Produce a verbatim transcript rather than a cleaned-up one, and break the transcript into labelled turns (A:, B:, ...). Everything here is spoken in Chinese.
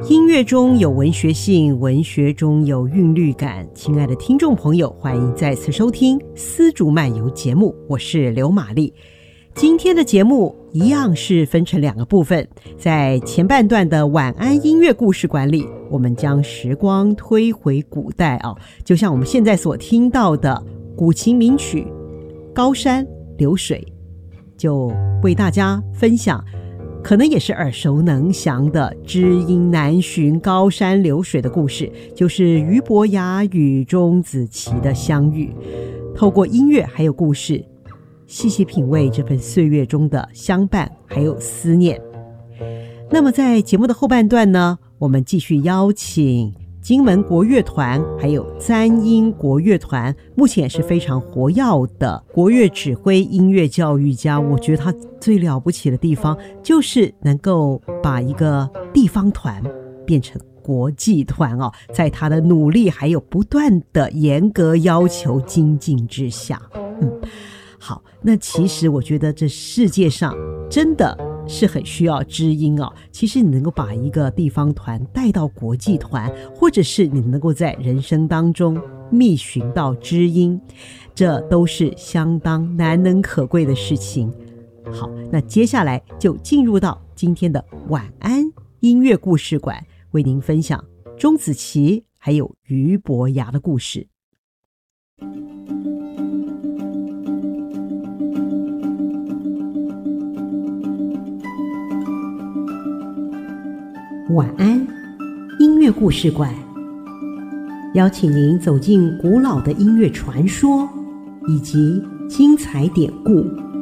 A: 音乐中有文学性，文学中有韵律感。亲爱的听众朋友，欢迎再次收听丝竹漫游节目，我是刘玛丽。今天的节目一样是分成两个部分，在前半段的晚安音乐故事馆里，我们将时光推回古代啊，就像我们现在所听到的古琴名曲《高山流水》，就为大家分享可能也是耳熟能详的知音难寻高山流水的故事，就是俞伯牙与钟子期的相遇。透过音乐还有故事，细细品味这份岁月中的相伴还有思念。那么在节目的后半段呢，我们继续邀请金门国乐团还有簪音国乐团，目前也是非常活跃的国乐指挥音乐教育家。我觉得他最了不起的地方就是能够把一个地方团变成国际团哦，在他的努力还有不断的严格要求精进之下，嗯，好，那其实我觉得这世界上真的是很需要知音哦。其实你能够把一个地方团带到国际团，或者是你能够在人生当中觅寻到知音，这都是相当难能可贵的事情。好，那接下来就进入到今天的晚安音乐故事馆，为您分享钟子期还有俞伯牙的故事。晚安音乐故事馆，邀请您走进古老的音乐传说以及精彩典故，